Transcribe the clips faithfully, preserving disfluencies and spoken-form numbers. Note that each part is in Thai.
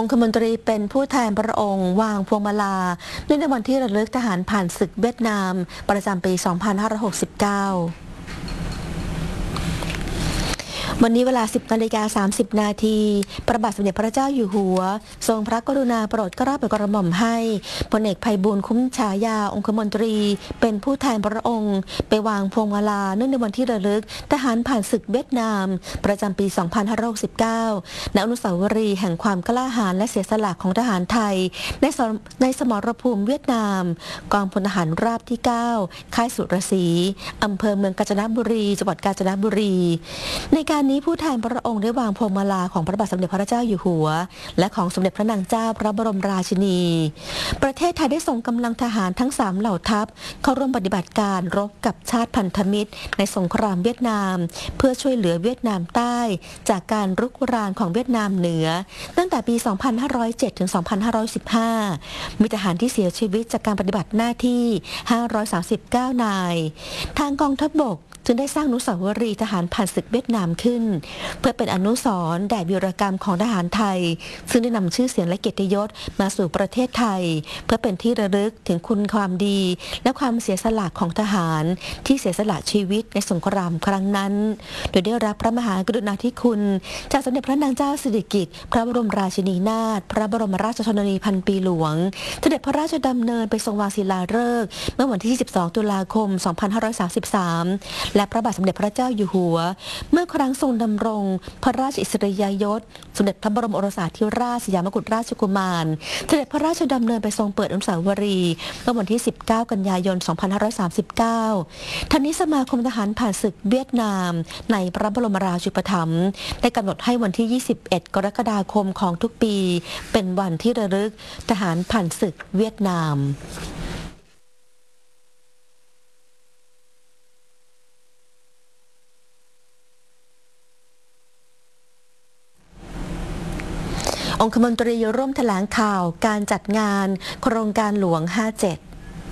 องคมนตรีเป็นผู้แทนพระองค์วางพวงมาลาเนื่องในวันที่ระลึกทหารผ่านศึกเวียดนามประจำปี สองพันห้าร้อยหกสิบเก้า วันนี้เวลา สิบนาฬิกาสามสิบนาทีพระบาทสมเด็จพระเจ้าอยู่หัวทรงพระกรุณาโปรดเกล้าโปรดกระหม่อมให้พลเอกไพบูลย์คุ้มฉายาองคมนตรีเป็นผู้แทนพระองค์ไปวางพวงมาลาเนื่องในวันที่ระลึกทหารผ่านศึกเวียดนามประจำปี สองพันห้าร้อยหกสิบเก้า ณ อนุสาวรีย์แห่งความกล้าหาญและเสียสละของทหารไทยในสในสมรภูมิเวียดนามกองพลทหารราบที่ เก้า ค่ายสุรศรีอำเภอเมืองกาญจนบุรีจังหวัดกาญจนบุรีในการนี้ผู้แทนพระองค์ได้วางพวงมาลาของพระบาทสมเด็จพระเจ้าอยู่หัวและของสมเด็จพระนางเจ้าพระบรมราชินีประเทศไทยได้ส่งกำลังทหารทั้งสามเหล่าทัพเข้าร่วมปฏิบัติการรบกับชาติพันธมิตรในสงครามเวียดนามเพื่อช่วยเหลือเวียดนามใต้จากการรุกรานของเวียดนามเหนือตั้งแต่ปี สองพันห้าร้อยเจ็ด ถึง สองพันห้าร้อยสิบห้า มีทหารที่เสียชีวิตจากการปฏิบัติหน้าที่ห้าร้อยสามสิบเก้านายทางกองทัพบกจึงได้สร้างอนุสาวรีย์ทหารผ่านศึกเวียดนามขึ้นเพื่อเป็นอนุสรณ์แด่วีรกรรมของทหารไทยซึ่งได้นำชื่อเสียงและเกียรติยศมาสู่ประเทศไทยเพื่อเป็นที่ระลึกถึงคุณความดีและความเสียสละของทหารที่เสียสละชีวิตในสงครามครั้งนั้นโดยได้รับพระมหากรุณาธิคุณจากสมเด็จพระนางเจ้าสิริกิติ์พระบรมราชินีนาถพระบรมราชชนนีพันปีหลวงเสด็จพระราชดำเนินไปทรงวางศิลาฤกษ์เมื่อวันที่สิบสองตุลาคมสองพันห้าร้อยสามสิบสามและพระบาทสมเด็จพระเจ้าอยู่หัวเมื่อครั้งทรงดำรงพระราชอิสริยยศสมเด็จพระบรมโอรสาธิราชสยามกุฎราชกุมารเสด็จพระราชดำเนินไปทรงเปิดอนุสาวรีย์เมื่อวันที่สิบเก้ากันยายนสองพันห้าร้อยสามสิบเก้าทั้งนี้สมาคมทหารผ่านศึกเวียดนามในพระบรมราชูปถัมภ์ได้กำหนดให้วันที่ยี่สิบเอ็ดกรกฎาคมของทุกปีเป็นวันที่ระลึกทหารผ่านศึกเวียดนามองคมนตรีร่วมแถลงข่าวการจัดงานโครงการหลวงห้าเจ็ด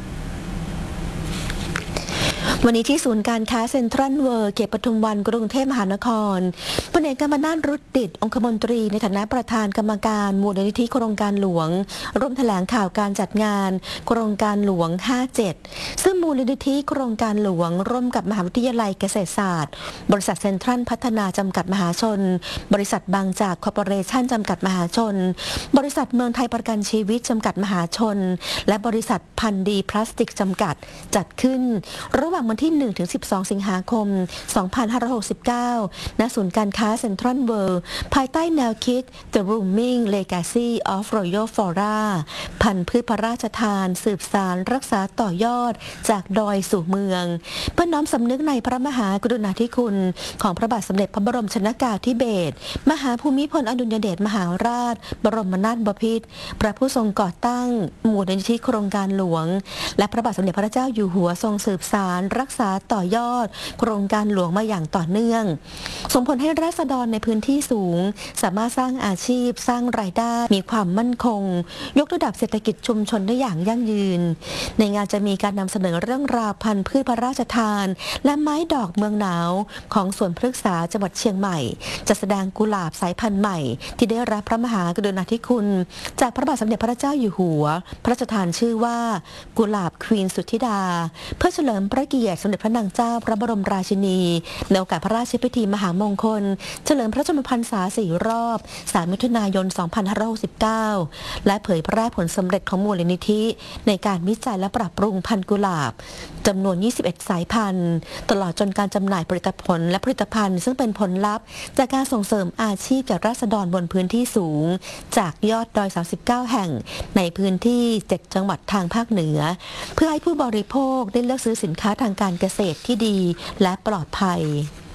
วันนี้ที่ศูนย์การค้าเซ็นทรัลเวิลด์เขตปทุมวันกรุงเทพมหานครพลเอกกำมนาถ รุตดิษฐ์องคมนตรีในฐานะประธานกรรมการมูลนิธิโครงการหลวงร่วมแถลงข่าวการจัดงานโครงการหลวงห้าเจ็ดซึ่งมูลนิธิโครงการหลวงร่วมกับมหาวิทยาลัยเกษตรศาสตร์บริษัทเซ็นทรัลพัฒนาจำกัดมหาชนบริษัทบางจากคอร์ปอเรชั่นจำกัดมหาชนบริษัทเมืองไทยประกันชีวิตจำกัดมหาชนและบริษัทพันดีพลาสติกจำกัดจัดขึ้นระหว่างวันที่หนึ่งถึงสิบสองสิงหาคมสองพันห้าร้อยหกสิบเก้าณศูนย์การค้าเซ็นทรัลเวิลด์ภายใต้แนวคิด The Blooming Legacy of Royal Flora พันธุ์พืชพระราชทานสืบสานรักษาต่อยอดจากดอยสู่เมืองเพื่อน้อมสำนึกในพระมหากรุณาธิคุณของพระบาทสมเด็จพระบรมชนกาธิเบศรมหาภูมิพลอดุลยเดชมหาราชบรมนาถบพิตรพระผู้ทรงก่อตั้งมูลนิธิโครงการหลวงและพระบาทสมเด็จพระเจ้าอยู่หัวทรงสืบสานรักษาต่อยอดโครงการหลวงมาอย่างต่อเนื่องส่งผลให้ราษฎรในพื้นที่สูงสามารถสร้างอาชีพสร้างรายได้มีความมั่นคงยกระดับเศรษฐกิจชุมชนได้อย่างยั่งยืนในงานจะมีการนำเสนอเรื่องราวพันธุ์พืชพระราชทานและไม้ดอกเมืองหนาวของสวนพฤกษาจังหวัดเชียงใหม่จะแสดงกุหลาบสายพันธุ์ใหม่ที่ได้รับพระมหากรุณาธิคุณจากพระบาทสมเด็จพระเจ้าอยู่หัวพระราชทานชื่อว่ากุหลาบควีนสุทธิดาเพื่อเฉลิมพระเกียรติสมเด็จพระนางเจ้าพระบรมราชินีในโอกาสพระราชพิธีมหามงคลเฉลิมพระชนมพรรษาสี่รอบสามมิถุนายนสองพันห้าร้อยหกสิบเก้าและเผยแพร่ผลสำเร็จของมูลนิธิในการวิจัยและปรับปรุงพันธุ์กุหลาบจำนวนยี่สิบเอ็ดสายพันธุ์ตลอดจนการจำหน่ายผลิตผลและผลิตภัณฑ์ซึ่งเป็นผลลัพธ์จากการส่งเสริมอาชีพแก่ราษฎรบนพื้นที่สูงจากยอดดอยสามสิบเก้าแห่งในพื้นที่เจ็ดจังหวัดทางภาคเหนือเพื่อให้ผู้บริโภคได้เลือกซื้อสินค้าทางการเกษตรที่ดีและปลอดภัย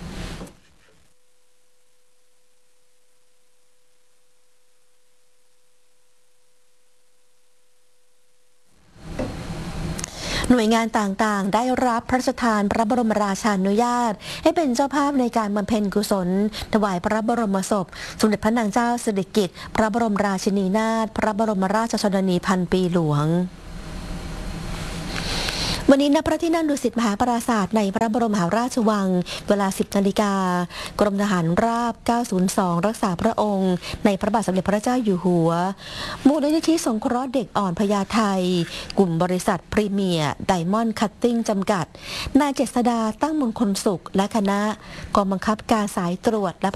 หน่วยงานต่างๆได้รับพระราชทานพระบรมราชานุญาตให้เป็นเจ้าภาพในการบำเพ็ญกุศลถวายพระบรมศพสมเด็จพระนางเจ้าสิริกิติ์พระบรมราชินีนาถพระบรมราชชนนีพันปีหลวงวันนี้ณพระที่นั่งดุสิตมหาปราสาทในพระบรมมหาราชวังเวลา สิบ นาฬิกากรมทหารราบ เก้าศูนย์สอง รักษาพระองค์ในพระบาทสมเด็จพระเจ้าอยู่หัวมูลนิธิสงเคราะห์เด็กอ่อนพญาไทกลุ่มบริษัทพรีเมียร์ไดมอนด์คัตติ้งจำกัดนายเจษดาตั้งมงคลสุขและคณะกองบังคับการสายตรวจและ